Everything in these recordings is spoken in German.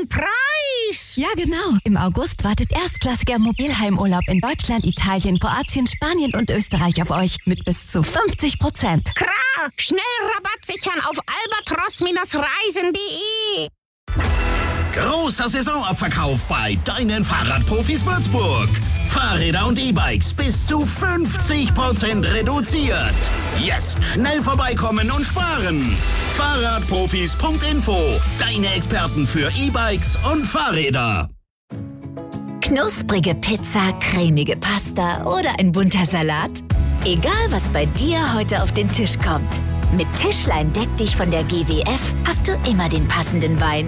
tollen Preis. Ja, genau. Im August wartet erstklassiger Mobilheimurlaub in Deutschland, Italien, Kroatien, Spanien und Österreich auf euch mit bis zu 50%. Klar, schnell Rabatt sichern auf albatros-reisen.de. Großer Saisonabverkauf bei deinen Fahrradprofis Würzburg. Fahrräder und E-Bikes bis zu 50% reduziert. Jetzt schnell vorbeikommen und sparen. Fahrradprofis.info. Deine Experten für E-Bikes und Fahrräder. Knusprige Pizza, cremige Pasta oder ein bunter Salat? Egal, was bei dir heute auf den Tisch kommt. Mit Tischlein deck dich von der GWF hast du immer den passenden Wein.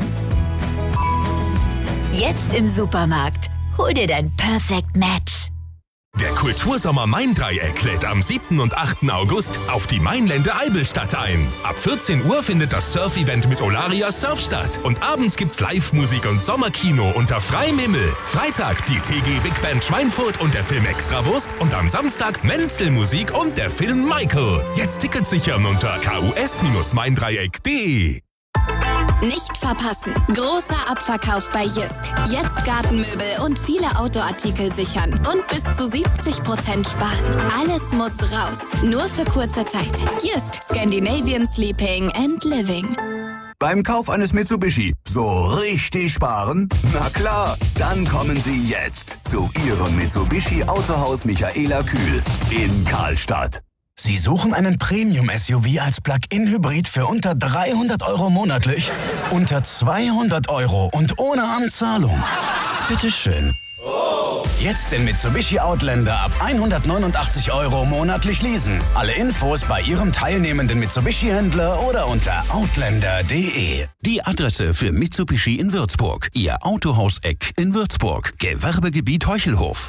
Jetzt im Supermarkt. Hol dir dein Perfect Match. Der Kultursommer Main-Dreieck lädt am 7. und 8. August auf die Mainlände Eibelstadt ein. Ab 14 Uhr findet das Surf-Event mit Olaria Surf statt. Und abends gibt's Live-Musik und Sommerkino unter freiem Himmel. Freitag die TG Big Band Schweinfurt und der Film Extrawurst. Und am Samstag Menzel-Musik und der Film Michael. Jetzt Tickets sichern unter kus-maindreieck.de. Nicht verpassen. Großer Abverkauf bei Jysk. Jetzt Gartenmöbel und viele Outdoor-Artikel sichern. Und bis zu 70% sparen. Alles muss raus. Nur für kurze Zeit. Jysk. Scandinavian Sleeping and Living. Beim Kauf eines Mitsubishi so richtig sparen? Na klar, dann kommen Sie jetzt zu Ihrem Mitsubishi Autohaus Michaela Kühl in Karlstadt. Sie suchen einen Premium-SUV als Plug-in-Hybrid für unter 300 € monatlich? Unter 200 € und ohne Anzahlung? Bitteschön. Jetzt den Mitsubishi Outlander ab 189 € monatlich leasen. Alle Infos bei Ihrem teilnehmenden Mitsubishi-Händler oder unter outlander.de. Die Adresse für Mitsubishi in Würzburg. Ihr Autohaus-Eck in Würzburg. Gewerbegebiet Heuchelhof.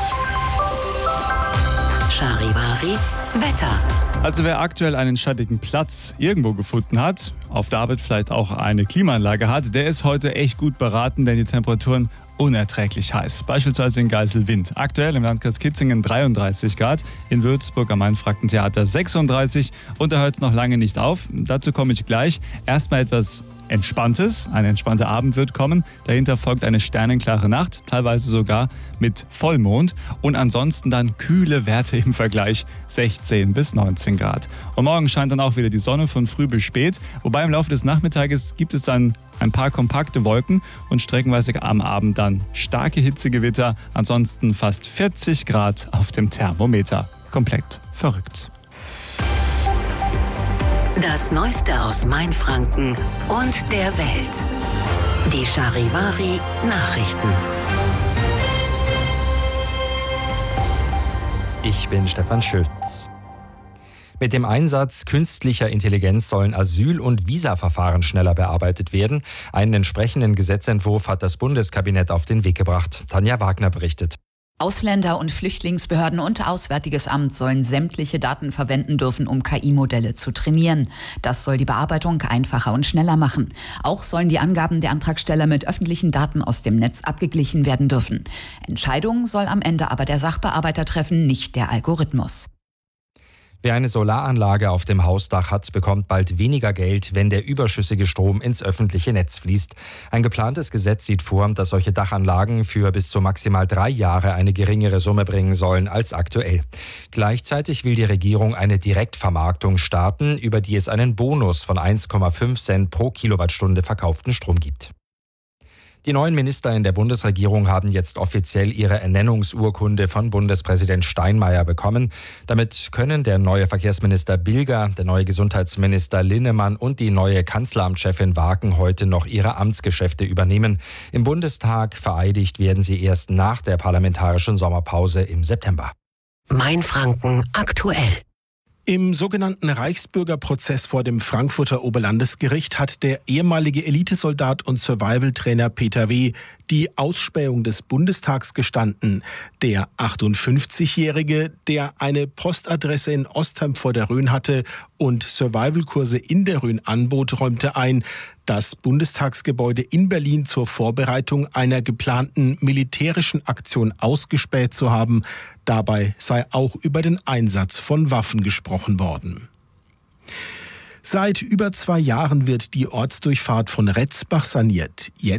Charivari Wetter. Also wer aktuell einen schattigen Platz irgendwo gefunden hat, auf der Arbeit vielleicht auch eine Klimaanlage hat, der ist heute echt gut beraten, denn die Temperaturen unerträglich heiß. Beispielsweise in Geiselwind. Aktuell im Landkreis Kitzingen 33 Grad, in Würzburg am Main-Franken-Theater 36 und da hört es noch lange nicht auf. Dazu komme ich gleich. Erstmal etwas Entspanntes, ein entspannter Abend wird kommen. Dahinter folgt eine sternenklare Nacht, teilweise sogar mit Vollmond. Und ansonsten dann kühle Werte im Vergleich 16 bis 19 Grad. Und morgen scheint dann auch wieder die Sonne von früh bis spät. Wobei im Laufe des Nachmittages gibt es dann ein paar kompakte Wolken und streckenweise am Abend dann starke Hitzegewitter. Ansonsten fast 40 Grad auf dem Thermometer. Komplett verrückt. Das Neueste aus Mainfranken und der Welt. Die Charivari Nachrichten. Ich bin Stefan Schütz. Mit dem Einsatz künstlicher Intelligenz sollen Asyl- und Visaverfahren schneller bearbeitet werden. Einen entsprechenden Gesetzentwurf hat das Bundeskabinett auf den Weg gebracht. Tanja Wagner berichtet. Ausländer- und Flüchtlingsbehörden und Auswärtiges Amt sollen sämtliche Daten verwenden dürfen, um KI-Modelle zu trainieren. Das soll die Bearbeitung einfacher und schneller machen. Auch sollen die Angaben der Antragsteller mit öffentlichen Daten aus dem Netz abgeglichen werden dürfen. Entscheidungen soll am Ende aber der Sachbearbeiter treffen, nicht der Algorithmus. Wer eine Solaranlage auf dem Hausdach hat, bekommt bald weniger Geld, wenn der überschüssige Strom ins öffentliche Netz fließt. Ein geplantes Gesetz sieht vor, dass solche Dachanlagen für bis zu maximal 3 Jahre eine geringere Summe bringen sollen als aktuell. Gleichzeitig will die Regierung eine Direktvermarktung starten, über die es einen Bonus von 1,5 Cent pro Kilowattstunde verkauften Strom gibt. Die neuen Minister in der Bundesregierung haben jetzt offiziell ihre Ernennungsurkunde von Bundespräsident Steinmeier bekommen. Damit können der neue Verkehrsminister Bilger, der neue Gesundheitsminister Linnemann und die neue Kanzleramtschefin Waken heute noch ihre Amtsgeschäfte übernehmen. Im Bundestag vereidigt werden sie erst nach der parlamentarischen Sommerpause im September. Mainfranken aktuell. Im sogenannten Reichsbürgerprozess vor dem Frankfurter Oberlandesgericht hat der ehemalige Elitesoldat und Survival-Trainer Peter W. die Ausspähung des Bundestags gestanden. Der 58-Jährige, der eine Postadresse in Ostheim vor der Rhön hatte und Survival-Kurse in der Rhön anbot, räumte ein, das Bundestagsgebäude in Berlin zur Vorbereitung einer geplanten militärischen Aktion ausgespäht zu haben. Dabei sei auch über den Einsatz von Waffen gesprochen worden. Seit über 2 Jahren wird die Ortsdurchfahrt von Retzbach saniert. Jetzt